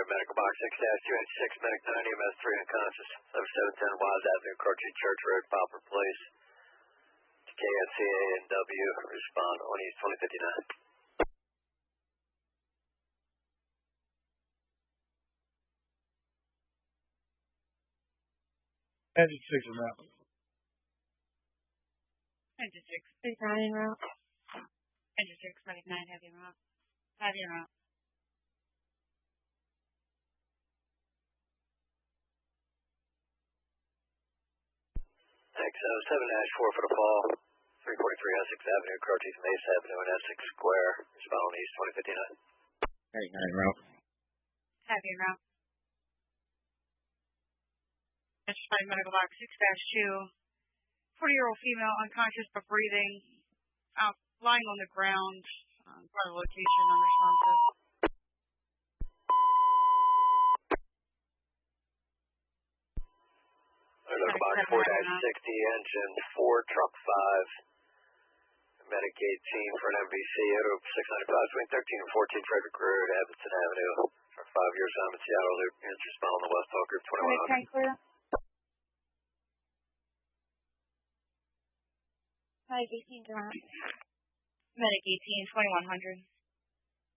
medical box 6-286, medic 9, EMS 3 unconscious, 7710 Wise Avenue, Cartridge Church Road, Poplar Place. KSCA and W, respond on East 2059. Engine 6 en route. Engine 6, medic 9 en route. Engine 6, medic 9, heavy en route. Heavy en route. X07-4 for the fall, 343 Essex Avenue, Cartridge Mace Avenue, and Essex Square, respond on East 2059. Medic 9 en route. Heavy en route. Engine 5, medical box 6-2, 40-year-old female, unconscious but breathing, out lying on the ground, part of the location, unresponsive. Medical box 4-60, engine 4, truck 5, medic 18 for an MVC, out of 695 between 13 and 14 Frederick Road, Evanston Avenue, for 5 years on Seattle Loop, answer respond on the West Hall Group 2100. Medic 18 to route. Medic 18, 2100.